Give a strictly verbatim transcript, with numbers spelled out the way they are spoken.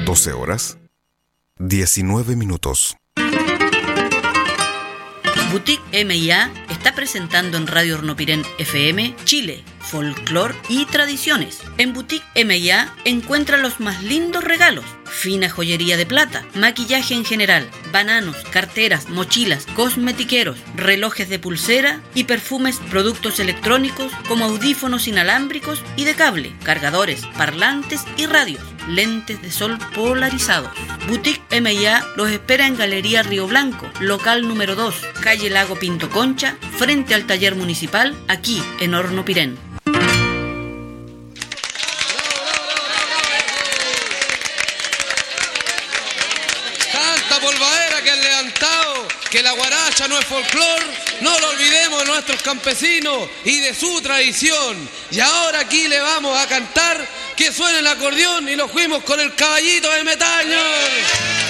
doce horas, diecinueve minutos. Boutique M y A está presentando en Radio Hornopirén F M Chile, folclor y tradiciones. En Boutique M y A encuentra los más lindos regalos, fina joyería de plata, maquillaje en general, bananos, carteras, mochilas, cosmetiqueros, relojes de pulsera y perfumes, productos electrónicos como audífonos inalámbricos y de cable, cargadores, parlantes y radios, lentes de sol polarizados. Boutique M y A los espera en Galería Río Blanco, local número dos, calle Lago Pinto Concha, frente al taller municipal, aquí en Hornopirén. Tanta polvadera que han levantado, que la guaracha no es folclor, no lo olvidemos de nuestros campesinos y de su tradición. Y ahora aquí le vamos a cantar que suene el acordeón y nos fuimos con el caballito del metaño.